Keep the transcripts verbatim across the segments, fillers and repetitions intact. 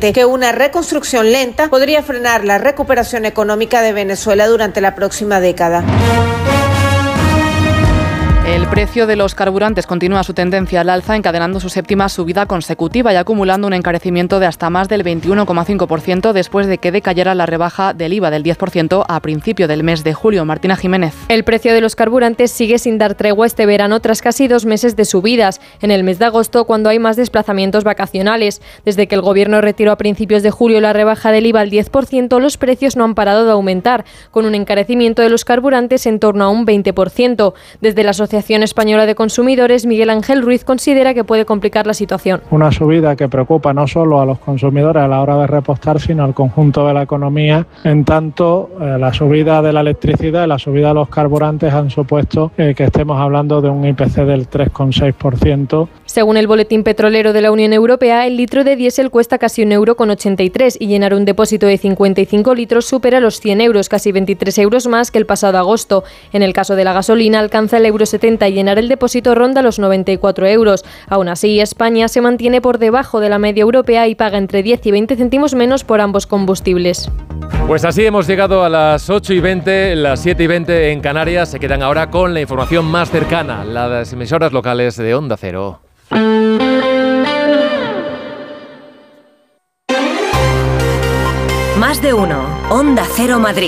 advierte que una reconstrucción lenta podría frenar la recuperación económica de Venezuela durante la próxima década. El precio de los carburantes continúa su tendencia al alza, encadenando su séptima subida consecutiva y acumulando un encarecimiento de hasta más del veintiuno coma cinco por ciento después de que decayera la rebaja del I V A del diez por ciento a principio del mes de julio. Martina Jiménez. El precio de los carburantes sigue sin dar tregua este verano tras casi dos meses de subidas. En el mes de agosto, cuando hay más desplazamientos vacacionales. Desde que el Gobierno retiró a principios de julio la rebaja del I V A al diez por ciento, los precios no han parado de aumentar, con un encarecimiento de los carburantes en torno a un veinte por ciento. Desde la Asociación Española de Consumidores, Miguel Ángel Ruiz considera que puede complicar la situación. Una subida que preocupa no solo a los consumidores a la hora de repostar, sino al conjunto de la economía. En tanto, eh, la subida de la electricidad y la subida de los carburantes han supuesto eh, que estemos hablando de un I P C del tres coma seis por ciento. Según el Boletín Petrolero de la Unión Europea, el litro de diésel cuesta casi un euro con ochenta y tres y llenar un depósito de cincuenta y cinco litros supera los cien euros, casi veintitrés euros más que el pasado agosto. En el caso de la gasolina, alcanza el euro setenta y llenar el depósito ronda los noventa y cuatro euros. Aún así, España se mantiene por debajo de la media europea y paga entre diez y veinte céntimos menos por ambos combustibles. Pues así hemos llegado a las ocho y veinte, las siete y veinte en Canarias. Se quedan ahora con la información más cercana, las emisoras locales de Onda Cero. Más de uno. Onda Cero Madrid.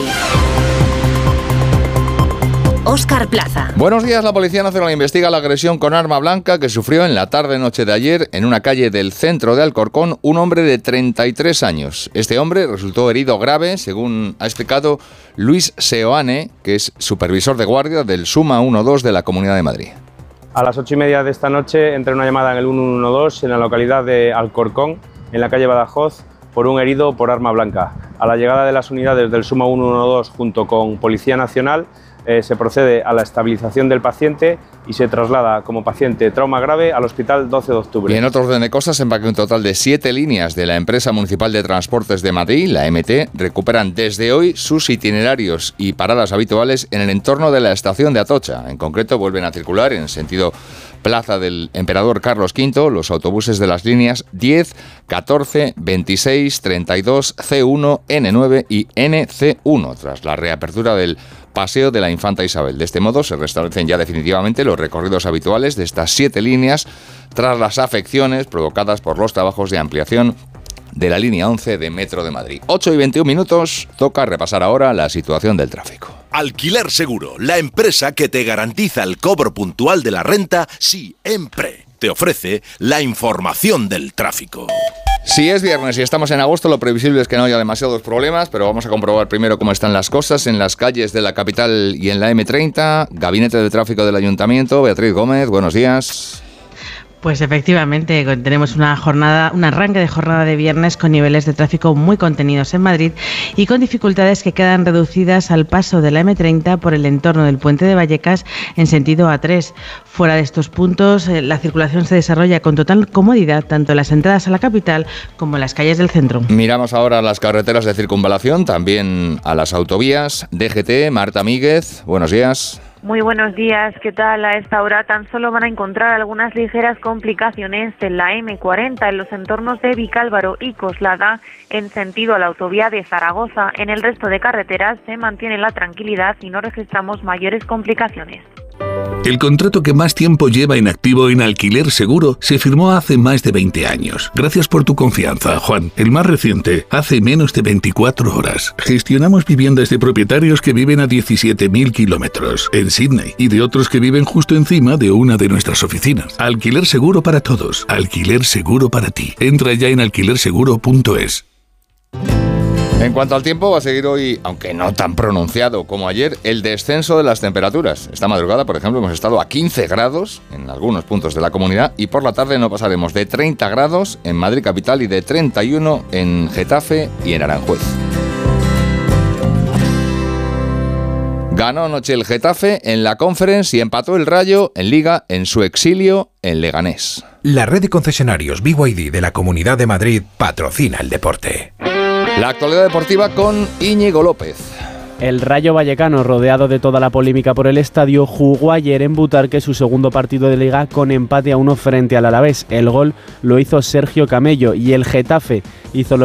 Óscar Plaza. Buenos días. La Policía Nacional investiga la agresión con arma blanca que sufrió en la tarde-noche de ayer en una calle del centro de Alcorcón un hombre de treinta y tres años. Este hombre resultó herido grave, según ha explicado Luis Seoane, que es supervisor de guardia del Suma uno dos de la Comunidad de Madrid. A las ocho y media de esta noche entré una llamada en el uno uno dos en la localidad de Alcorcón, en la calle Badajoz, por un herido por arma blanca. A la llegada de las unidades del Suma uno uno dos junto con Policía Nacional, Eh, se procede a la estabilización del paciente y se traslada como paciente trauma grave al Hospital doce de octubre. Y en otro orden de cosas, en que un total de siete líneas de la Empresa Municipal de Transportes de Madrid, la M T, recuperan desde hoy sus itinerarios y paradas habituales en el entorno de la estación de Atocha. En concreto, vuelven a circular en sentido Plaza del Emperador Carlos quinto los autobuses de las líneas diez, catorce, veintiséis, treinta y dos, C uno, N nueve y N C uno, tras la reapertura del Paseo de la Infanta Isabel. De este modo se restablecen ya definitivamente los recorridos habituales de estas siete líneas tras las afecciones provocadas por los trabajos de ampliación de la línea once de Metro de Madrid. ocho y veintiún minutos, toca repasar ahora la situación del tráfico. Alquiler Seguro, la empresa que te garantiza el cobro puntual de la renta siempre. Te ofrece la información del tráfico. Si es viernes y estamos en agosto, lo previsible es que no haya demasiados problemas, pero vamos a comprobar primero cómo están las cosas en las calles de la capital y en la eme treinta. Gabinete de Tráfico del Ayuntamiento, Beatriz Gómez, buenos días. Pues efectivamente, tenemos una jornada, un arranque de jornada de viernes con niveles de tráfico muy contenidos en Madrid y con dificultades que quedan reducidas al paso de la eme treinta por el entorno del Puente de Vallecas en sentido A tres. Fuera de estos puntos, la circulación se desarrolla con total comodidad tanto en las entradas a la capital como en las calles del centro. Miramos ahora las carreteras de circunvalación, también a las autovías. D G T, Marta Míguez, buenos días. Muy buenos días, ¿qué tal? A esta hora tan solo van a encontrar algunas ligeras complicaciones en la eme cuarenta, en los entornos de Vicálvaro y Coslada, en sentido a la autovía de Zaragoza. En el resto de carreteras se mantiene la tranquilidad y no registramos mayores complicaciones. El contrato que más tiempo lleva en activo en Alquiler Seguro se firmó hace más de veinte años. Gracias por tu confianza, Juan. El más reciente, hace menos de veinticuatro horas. Gestionamos viviendas de propietarios que viven a diecisiete mil kilómetros en Sydney y de otros que viven justo encima de una de nuestras oficinas. Alquiler Seguro para todos. Alquiler Seguro para ti. Entra ya en alquiler seguro punto es. En cuanto al tiempo, va a seguir hoy, aunque no tan pronunciado como ayer, el descenso de las temperaturas. Esta madrugada, por ejemplo, hemos estado a quince grados en algunos puntos de la comunidad y por la tarde no pasaremos de treinta grados en Madrid capital y de treinta y uno en Getafe y en Aranjuez. Ganó anoche el Getafe en la Conference y empató el Rayo en Liga en su exilio en Leganés. La red de concesionarios B Y D de la Comunidad de Madrid patrocina el deporte. La actualidad deportiva con Íñigo López. El Rayo Vallecano, rodeado de toda la polémica por el estadio, jugó ayer en Butarque su segundo partido de Liga con empate a uno frente al Alavés. El gol lo hizo Sergio Camello y el Getafe hizo los